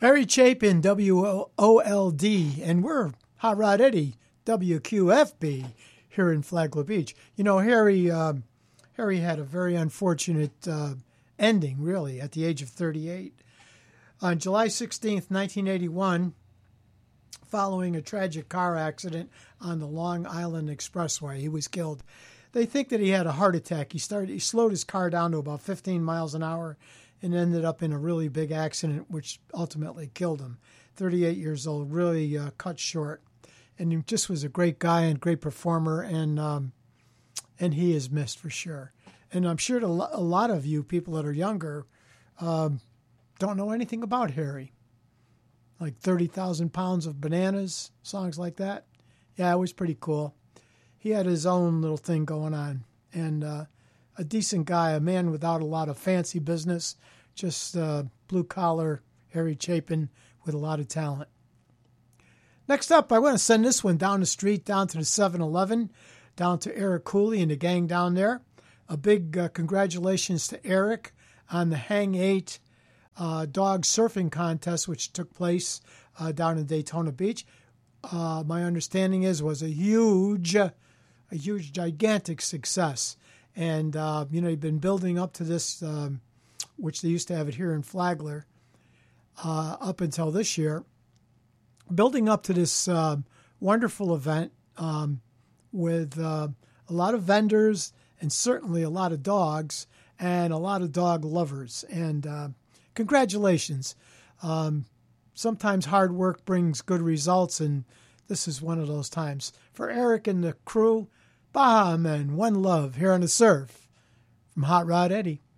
Harry Chapin, WOLD, and we're Hot Rod Eddie, WQFB, here in Flagler Beach. You know, Harry had a very unfortunate ending, really, at the age of 38. On July 16th, 1981, following a tragic car accident on the Long Island Expressway, he was killed. They think that he had a heart attack. He slowed his car down to about 15 miles an hour and ended up in a really big accident, which ultimately killed him. 38 years old, really cut short. And he just was a great guy and great performer, and he is missed for sure. And I'm sure a lot of you people that are younger don't know anything about Harry. Like 30,000 Pounds of Bananas, songs like that. Yeah, it was pretty cool. He had his own little thing going on, and a decent guy, a man without a lot of fancy business, just blue-collar Harry Chapin with a lot of talent. Next up, I want to send this one down the street, down to the 7-Eleven, down to Eric Cooley and the gang down there. A big congratulations to Eric on the Hang 8 dog surfing contest, which took place down in Daytona Beach. My understanding was a huge, gigantic success. And, you've been building up to this, which they used to have it here in Flagler, up until this year, building up to this wonderful event with a lot of vendors and certainly a lot of dogs and a lot of dog lovers. And congratulations. Sometimes hard work brings good results, and this is one of those times. For Eric and the crew, Baha Men, One Love, here on the Surf from Hot Rod Eddie.